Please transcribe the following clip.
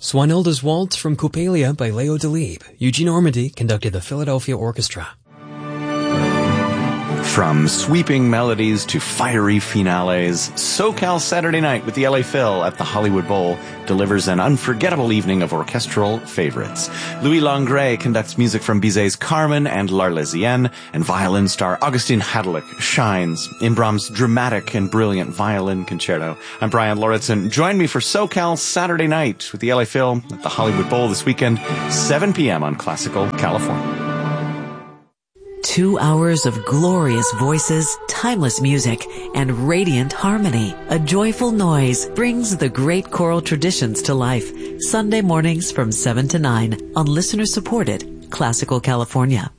Swanhilda's Waltz from Coppelia by Leo Delibes. Eugene Ormandy conducted the Philadelphia Orchestra. From sweeping melodies to fiery finales, SoCal Saturday Night with the LA Phil at the Hollywood Bowl delivers an unforgettable evening of orchestral favorites. Louis Langret conducts music from Bizet's Carmen and L'Arlésienne, and violin star Augustin Hadlick shines in Brahms' dramatic and brilliant violin concerto. I'm Brian Lauritsen. Join me for SoCal Saturday Night with the LA Phil at the Hollywood Bowl this weekend, 7 p.m. on Classical California. 2 hours of glorious voices, timeless music, and radiant harmony. A joyful noise brings the great choral traditions to life. Sunday mornings from 7 to 9 on listener-supported Classical California.